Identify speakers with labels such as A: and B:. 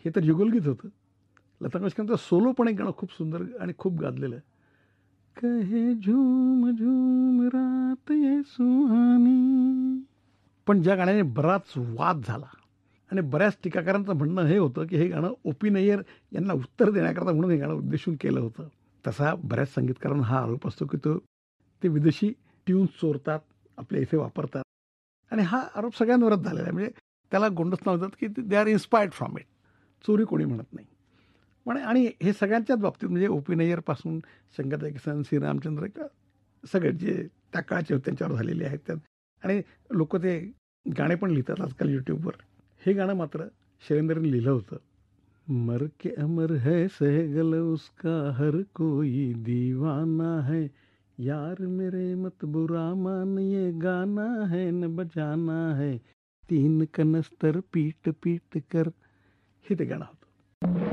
A: हे तर युगलगीत होतं. लता मंगेशकरांचं सोलो पण एक गाणं खूप सुंदर आणि खूप गाजलेलं आहे. कहे झूम झूम रात ये सुहानी. पण ज्या गाण्याने बराच वाद झाला आणि बऱ्याच टीकाकारांचं म्हणणं हे होतं की हे गाणं ओ.पी. नय्यर यांना उत्तर देण्याकरता म्हणून हे गाणं उद्देशून केलं होतं. तसा बऱ्याच संगीतकारांना हा आरोप असतो की ते विदेशी ट्यून्स चोरतात, आपल्या इथे वापरतात आणि हा आरोप सगळ्यांवरच झालेला आहे. म्हणजे त्याला गोंडस नाव देतात की they are inspired from it. चोरी कोणी म्हणत नाही. पण आणि हे सगळ्यांच्याच बाबतीत म्हणजे ओ.पी. नय्यरपासून शंकरदयाळ किसन, सी. रामचंद्र सगळे जे त्या काळाचे होते त्यांच्यावर झालेले आहेत त्यात आणि लोकं ते गाणे पण लिहितात आजकाल YouTubeवर. हे गाणं मात्र शैलेंद्रने लिहिलं होतं. मर के अमर है सहगल उसका हर कोई दीवाना है, यार मेरे मत बुरा मान ये गाना है न बजाना है, तीन कनस्तर पीट पीट कर. हे ते गाणं होतं.